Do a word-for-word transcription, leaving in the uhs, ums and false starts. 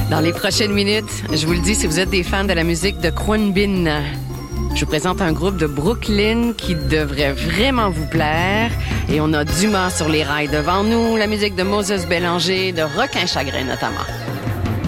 Dans les prochaines minutes, je vous le dis, si vous êtes des fans de la musique de Kwon Bin, je vous présente un groupe de Brooklyn qui devrait vraiment vous plaire. Et on a Dumas sur les rails devant nous, la musique de Moses Bélanger, de Requin Chagrin notamment.